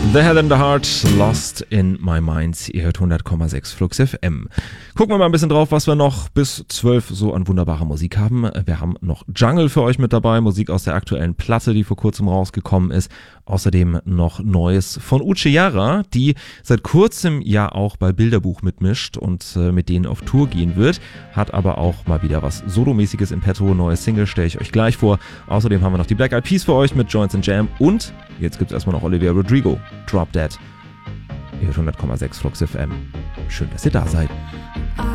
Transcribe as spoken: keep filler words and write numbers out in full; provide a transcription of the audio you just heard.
The Head and the Heart, Lost in My Mind. Ihr hört hundert Komma sechs Flux F M. Gucken wir mal ein bisschen drauf, was wir noch bis zwölf so an wunderbarer Musik haben. Wir haben noch Jungle für euch mit dabei, Musik aus der aktuellen Platte, die vor kurzem rausgekommen ist. Außerdem noch Neues von Uche Jara, die seit kurzem ja auch bei Bilderbuch mitmischt und äh, mit denen auf Tour gehen wird. Hat aber auch mal wieder was Solomäßiges im Petto. Neue Single stelle ich euch gleich vor. Außerdem haben wir noch die Black Eyed Peas für euch mit Joints and Jam und jetzt gibt es erstmal noch Olivia Rodrigo, Drop Dead. Ihr hört hundert Komma sechs Flux F M. Schön, dass ihr da seid.